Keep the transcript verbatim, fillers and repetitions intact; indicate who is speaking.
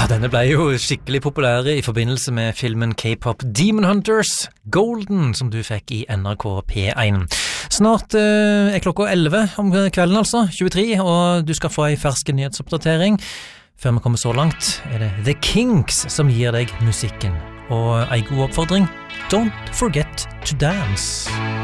Speaker 1: Ja, denne ble jo skikkelig populær i forbindelse med filmen K-pop Demon Hunters, Golden, som du fikk i N R K P én. Snart uh, er klokka elleve om kvelden altså, tjuetre, og du skal få en fersk nyhetsoppdatering. Før vi kommer så langt er det The Kinks som gir deg musikken. Og en god oppfordring, don't forget to dance.